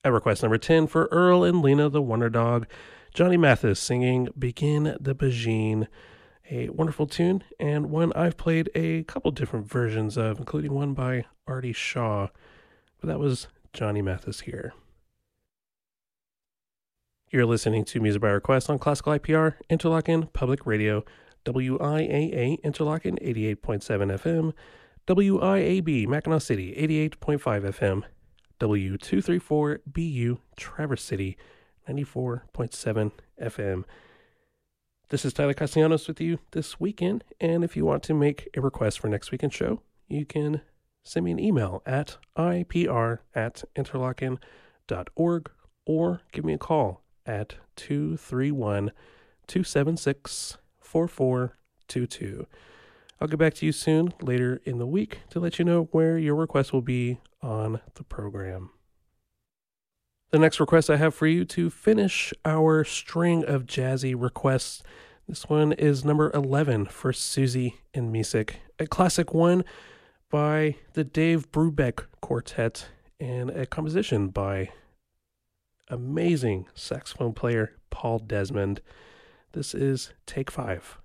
At request number 10 for Earl and Lena the Wonder Dog, Johnny Mathis singing Begin the Bajine, a wonderful tune and one I've played a couple different versions of, including one by Artie Shaw, but that was Johnny Mathis here. You're listening to Music by Request on Classical IPR, Interlochen Public Radio, WIAA Interlochen 88.7 FM, WIAB Mackinac City 88.5 FM, W234BU Traverse City 94.7 FM. This is Tyler Castellanos with you this weekend, and if you want to make a request for next weekend's show, you can send me an email at ipr@interlochen.org or give me a call at 231-276-4422. I'll get back to you soon later in the week to let you know where your request will be on the program. The next request I have for you to finish our string of jazzy requests, this one is number 11 for Susie and Misek, a classic one by the Dave Brubeck Quartet and a composition by amazing saxophone player Paul Desmond. This is Take 5.